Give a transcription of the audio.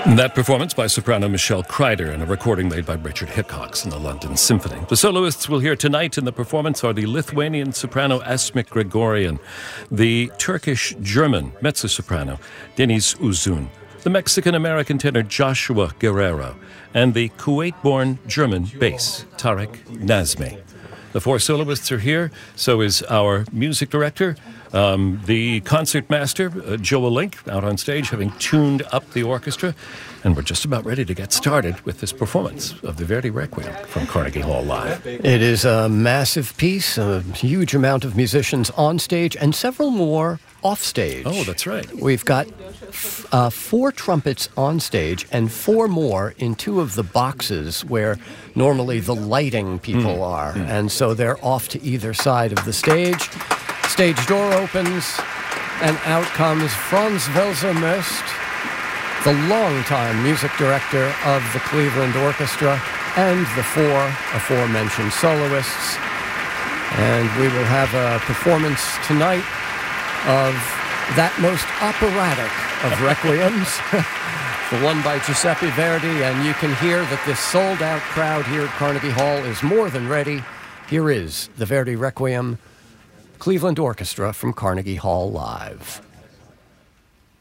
That performance by soprano Michelle Kreider and a recording made by Richard Hickox in the London Symphony. The soloists we'll hear tonight in the performance are the Lithuanian soprano Asmik Grigorian, the Turkish-German mezzo-soprano Deniz Uzun, the Mexican-American tenor Joshua Guerrero, and the Kuwait-born German bass Tarek Nazmi. The four soloists are here, so is our music director, the concert master, Joel Link, out on stage having tuned up the orchestra. And we're just about ready to get started with this performance of the Verdi Requiem from Carnegie Hall Live. It is a massive piece, a huge amount of musicians on stage, and several more off stage. Oh, that's right. We've got 4 trumpets on stage and 4 more in 2 of the boxes where normally the lighting people are. And so they're off to either side of the stage. Stage door opens, and out comes Franz Welser-Möst, the longtime music director of the Cleveland Orchestra, and the 4 aforementioned soloists. And we will have a performance tonight of that most operatic of requiems, the one by Giuseppe Verdi, and you can hear that this sold-out crowd here at Carnegie Hall is more than ready. Here is the Verdi Requiem, Cleveland Orchestra from Carnegie Hall Live.